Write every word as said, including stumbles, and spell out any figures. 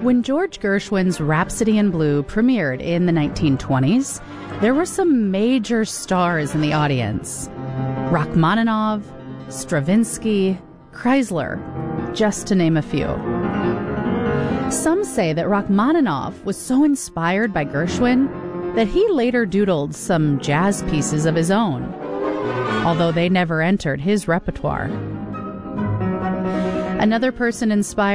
When George Gershwin's Rhapsody in Blue premiered in the nineteen twenties, there were some major stars in the audience. Rachmaninoff, Stravinsky, Kreisler, just to name a few. Some say that Rachmaninoff was so inspired by Gershwin that he later doodled some jazz pieces of his own, although they never entered his repertoire. Another person inspired